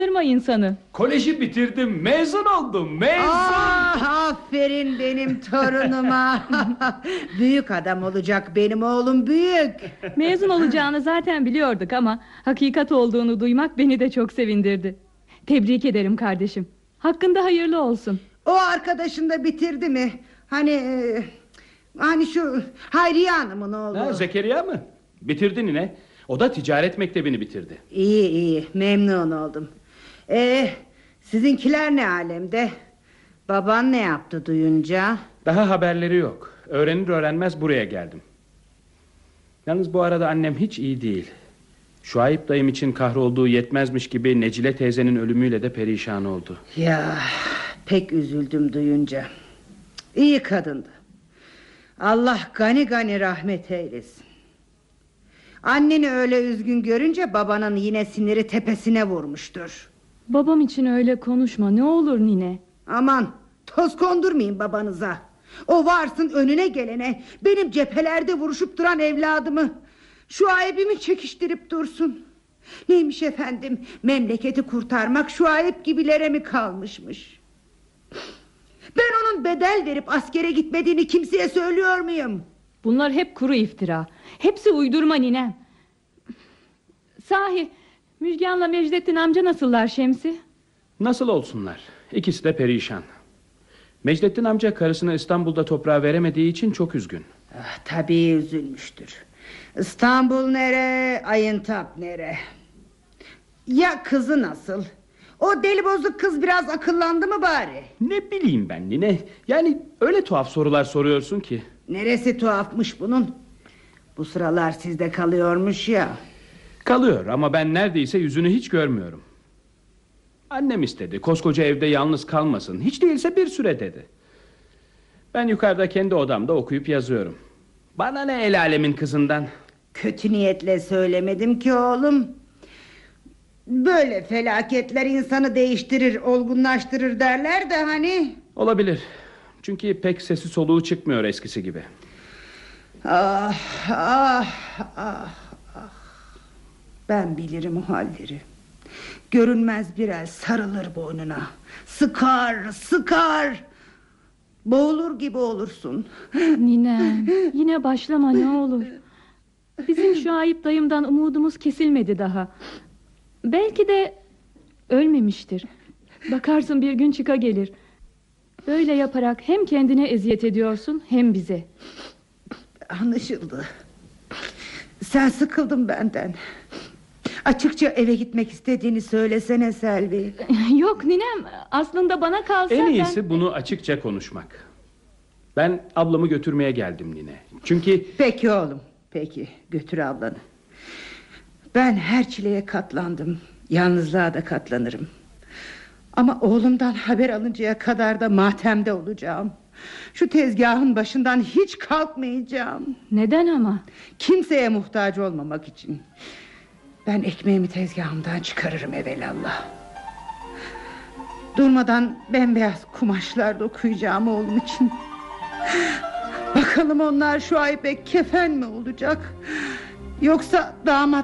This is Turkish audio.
insanı. Koleji bitirdim, mezun oldum, mezun. Aferin benim torunuma. Büyük adam olacak benim oğlum, büyük. Mezun olacağını zaten biliyorduk ama hakikat olduğunu duymak beni de çok sevindirdi. Tebrik ederim kardeşim. Hakkında hayırlı olsun. O arkadaşın da bitirdi mi? Hani şu Hayriye Hanım'ın oğlu. Ha, Zekeriya mı? Bitirdi nine. O da ticaret mektebini bitirdi. İyi, memnun oldum. Sizinkiler ne alemde? Baban ne yaptı duyunca? Daha haberleri yok. Öğrenir öğrenmez buraya geldim. Yalnız bu arada annem hiç iyi değil. Şuayb dayım için kahrolduğu yetmezmiş gibi Necile teyzenin ölümüyle de perişan oldu. Ya pek üzüldüm duyunca. İyi kadındı. Allah gani gani rahmet eylesin. Anneni öyle üzgün görünce babanın yine siniri tepesine vurmuştur. Babam için öyle konuşma ne olur nine. Aman toz kondurmayın babanıza. O varsın önüne gelene benim cephelerde vuruşup duran evladımı, Şuayb'imi çekiştirip dursun. Neymiş efendim, memleketi kurtarmak Şuayb gibilere mi kalmışmış? Ben onun bedel verip askere gitmediğini kimseye söylüyor muyum? Bunlar hep kuru iftira. Hepsi uydurma ninem. Sahi Müjgan'la Mecdettin amca nasıllar Şemsi? Nasıl olsunlar? İkisi de perişan. Mecdettin amca karısını İstanbul'da toprağa veremediği için çok üzgün. Tabii üzülmüştür. İstanbul nere, Ayıntap nere? Ya kızı nasıl? O deli bozuk kız biraz akıllandı mı bari? Ne bileyim ben nine. Yani öyle tuhaf sorular soruyorsun ki. Neresi tuhafmış bunun? Bu sıralar sizde kalıyormuş ya. Kalıyor ama ben neredeyse yüzünü hiç görmüyorum. Annem istedi koskoca evde yalnız kalmasın, hiç değilse bir süre dedi. Ben yukarıda kendi odamda okuyup yazıyorum. Bana ne el alemin kızından. Kötü niyetle söylemedim ki oğlum. Böyle felaketler insanı değiştirir, olgunlaştırır derler de hani. Olabilir. Çünkü pek sesi soluğu çıkmıyor eskisi gibi. Ah, ah, ah, ah. Ben bilirim o halleri. Görünmez bir el sarılır boynuna. Sıkar, sıkar. Boğulur gibi olursun. Ninem yine başlama ne olur. Bizim Şuayb dayımdan umudumuz kesilmedi daha. Belki de ölmemiştir. Bakarsın bir gün çıka gelir. Böyle yaparak hem kendine eziyet ediyorsun hem bize. Anlaşıldı. Sen sıkıldın benden. Açıkça eve gitmek istediğini söylesene Selvi. Yok ninem, aslında bana kalsa en iyisi bunu açıkça konuşmak. Ben ablamı götürmeye geldim nine. Çünkü... Peki oğlum, peki götür ablanı. Ben her çileye katlandım. Yalnızlığa da katlanırım. Ama oğlumdan haber alıncaya kadar da matemde olacağım. Şu tezgahın başından hiç kalkmayacağım. Neden ama? Kimseye muhtaç olmamak için. Ben ekmeğimi tezgahımdan çıkarırım evelallah. Durmadan bembeyaz kumaşlar dokuyacağım oğlum için. Bakalım onlar Şuayb'e kefen mi olacak, yoksa damat